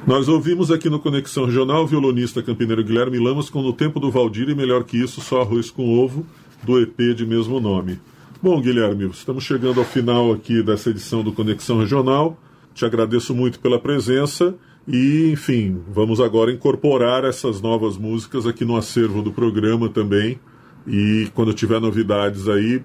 Nós ouvimos aqui no Conexão Regional o violonista campineiro Guilherme Lamas com No Tempo do Valdir e Melhor Que Isso, Só Arroz com Ovo, do EP de mesmo nome. Bom, Guilherme, estamos chegando ao final aqui dessa edição do Conexão Regional. Te agradeço muito pela presença e, enfim, vamos agora incorporar essas novas músicas aqui no acervo do programa também. E quando tiver novidades aí,